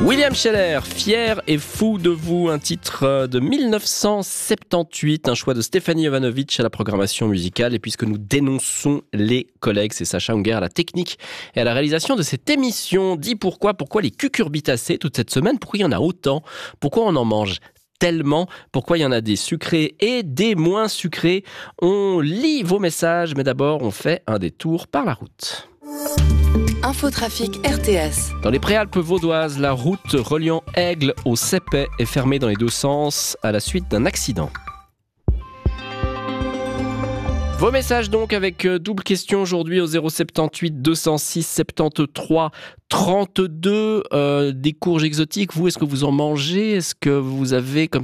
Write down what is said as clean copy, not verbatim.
William Scheller, fier et fou de vous, un titre de 1978, un choix de Stéphanie Jovanovic à la programmation musicale. Et puisque nous dénonçons les collègues, c'est Sacha Hunger à la technique et à la réalisation de cette émission. Dis pourquoi les cucurbitacées toute cette semaine, pourquoi il y en a autant, pourquoi on en mange tellement, pourquoi il y en a des sucrés et des moins sucrés. On lit vos messages, mais d'abord on fait un détour par la route. Infotrafic RTS. Dans les Préalpes vaudoises, la route reliant Aigle au Seppet est fermée dans les deux sens à la suite d'un accident. Vos messages donc avec double question aujourd'hui au 078 206 73 32. Des courges exotiques, vous, est-ce que vous en mangez ? Est-ce que vous avez comme